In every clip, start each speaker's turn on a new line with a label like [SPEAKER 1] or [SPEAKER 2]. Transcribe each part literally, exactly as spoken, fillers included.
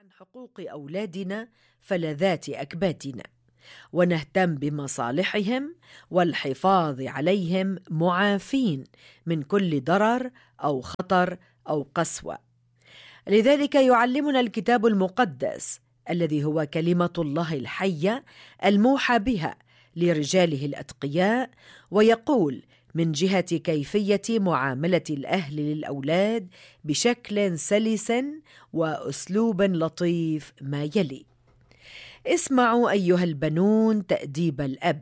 [SPEAKER 1] عن حقوق أولادنا فلذات أكبادنا، ونهتم بمصالحهم والحفاظ عليهم معافين من كل ضرر أو خطر أو قسوة. لذلك يعلمنا الكتاب المقدس الذي هو كلمة الله الحية الموحى بها لرجاله الأتقياء، ويقول من جهة كيفية معاملة الأهل للأولاد بشكل سلس وأسلوب لطيف ما يلي: اسمعوا أيها البنون تأديب الأب،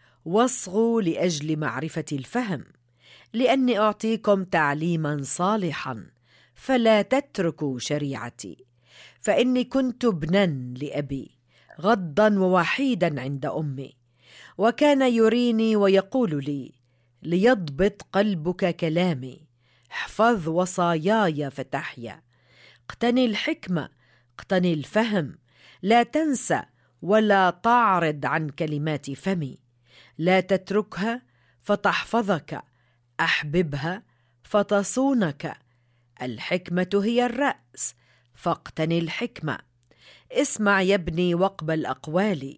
[SPEAKER 1] واصغوا لأجل معرفة الفهم، لأني أعطيكم تعليما صالحا، فلا تتركوا شريعتي. فإني كنت ابنا لأبي غضا ووحيدا عند أمي، وكان يريني ويقول لي: ليضبط قلبك كلامي، احفظ وصاياي فتحيا، اقتني الحكمة، اقتني الفهم، لا تنسى ولا تعرض عن كلمات فمي، لا تتركها فتحفظك، أحببها فتصونك. الحكمة هي الرأس، فاقتني الحكمة. اسمع يا ابني واقبل أقوالي،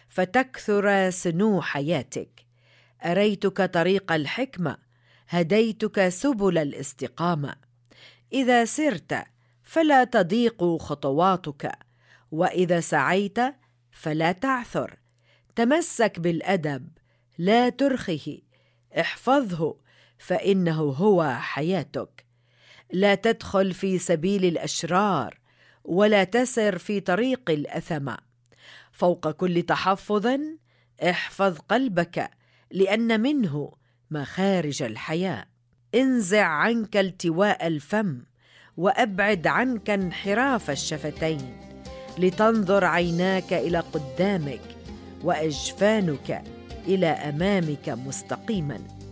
[SPEAKER 1] فتكثر سنو حياتك. أريتك طريق الحكمة، هديتك سبل الاستقامة. إذا سرت فلا تضيق خطواتك، وإذا سعيت فلا تعثر. تمسك بالأدب، لا ترخه، احفظه فإنه هو حياتك. لا تدخل في سبيل الأشرار، ولا تسر في طريق الأثمة. فوق كل تحفظ احفظ قلبك، لأن منه مخارج الحياة. انزع عنك التواء الفم، وأبعد عنك انحراف الشفتين، لتنظر عيناك إلى قدامك، وأجفانك إلى أمامك مستقيما.